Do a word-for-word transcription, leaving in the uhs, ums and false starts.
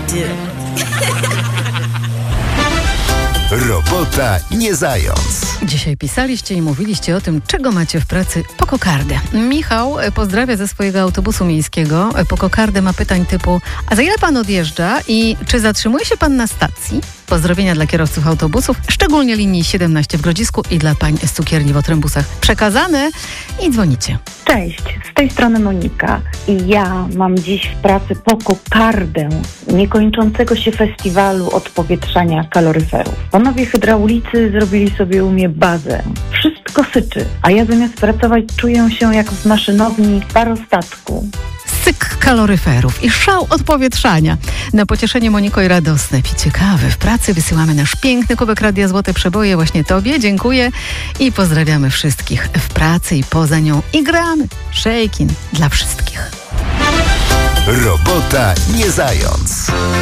Robota nie zając. Dzisiaj pisaliście i mówiliście o tym, czego macie w pracy po kokardę. Michał pozdrawia ze swojego autobusu miejskiego. Po kokardę ma pytań typu: a za ile pan odjeżdża i czy zatrzymuje się pan na stacji? Pozdrowienia dla kierowców autobusów, szczególnie linii siedemnaście w Grodzisku i dla pań z cukierni w Otrębusach. Przekazane i dzwonicie. Cześć, z tej strony Monika i ja mam dziś w pracy po kokardę niekończącego się festiwalu odpowietrzania kaloryferów. Panowie hydraulicy zrobili sobie u mnie bazę. Wszystko syczy, a ja zamiast pracować czuję się jak w maszynowni parostatku. Syk kaloryferów i szał odpowietrzania. Na pocieszenie Moniko i radosne picie kawy w pracy wysyłamy nasz piękny kubek Radia Złote Przeboje właśnie Tobie. Dziękuję i pozdrawiamy wszystkich w pracy i poza nią. I gramy Shakin' dla wszystkich. Robota nie zając.